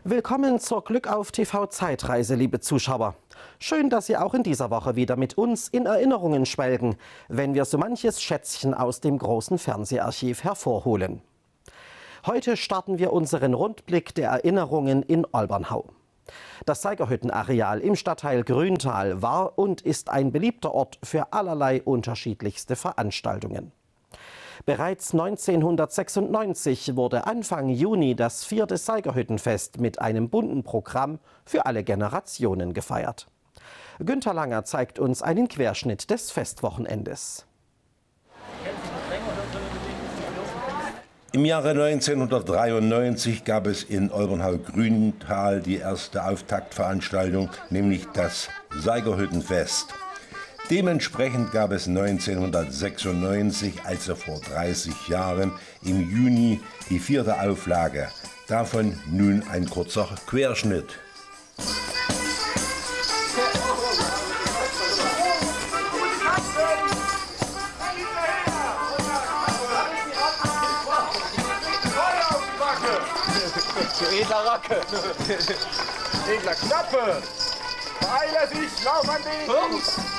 Willkommen zur Glückauf TV Zeitreise, liebe Zuschauer. Schön, dass Sie auch in dieser Woche wieder mit uns in Erinnerungen schwelgen, wenn wir so manches Schätzchen aus dem großen Fernseharchiv hervorholen. Heute starten wir unseren Rundblick der Erinnerungen in Olbernhau. Das Seigerhüttenareal im Stadtteil Grüntal war und ist ein beliebter Ort für allerlei unterschiedlichste Veranstaltungen. Bereits 1996 wurde Anfang Juni das 4. Seigerhüttenfest mit einem bunten Programm für alle Generationen gefeiert. Günter Langer zeigt uns einen Querschnitt des Festwochenendes. Im Jahre 1993 gab es in Olbernhau-Grüntal die erste Auftaktveranstaltung, nämlich das Seigerhüttenfest. Dementsprechend gab es 1996, also vor 30 Jahren, im Juni die 4. Auflage. Davon nun ein kurzer Querschnitt. Edler Racke, Edler Knappe, beeile sich, lauf an den Jungs!